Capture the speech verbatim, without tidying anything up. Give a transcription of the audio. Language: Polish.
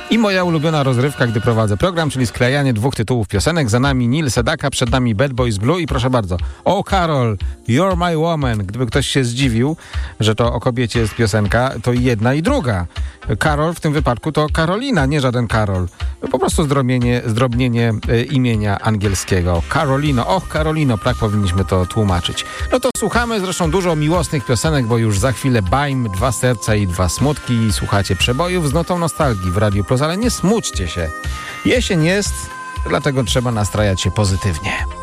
I moja ulubiona rozrywka, gdy prowadzę program, czyli sklejanie dwóch tytułów piosenek. Za nami Neil Sedaka, przed nami Bad Boys Blue i proszę bardzo, O Carol, You're My Woman. Gdyby ktoś się zdziwił, że to o kobiecie jest piosenka, to jedna i druga. Karol w tym wypadku to Karolina, nie żaden Karol. Po prostu zdrobnienie, zdrobnienie e, imienia angielskiego. Karolino, och Karolino, tak powinniśmy to tłumaczyć. No to słuchamy zresztą dużo miłosnych piosenek, bo już za chwilę Baim, Dwa serca i dwa smutki. Słuchacie przebojów z notą nostalgii w Radiu Plus, ale nie smućcie się. Jesień jest, dlatego trzeba nastrajać się pozytywnie.